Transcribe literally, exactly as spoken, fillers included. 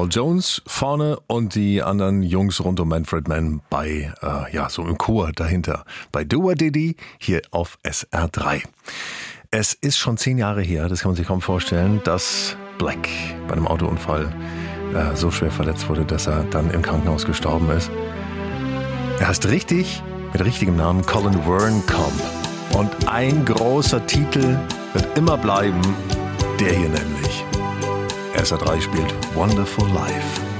Paul Jones vorne und die anderen Jungs rund um Manfred Mann bei, äh, ja, so im Chor dahinter. Bei Do What Diddy hier auf S R drei. Es ist schon zehn Jahre her, das kann man sich kaum vorstellen, dass Black bei einem Autounfall äh, so schwer verletzt wurde, dass er dann im Krankenhaus gestorben ist. Er heißt richtig, mit richtigem Namen Colin Verne Cobb. Und ein großer Titel wird immer bleiben, der hier nämlich. S R drei spielt Wonderful Life.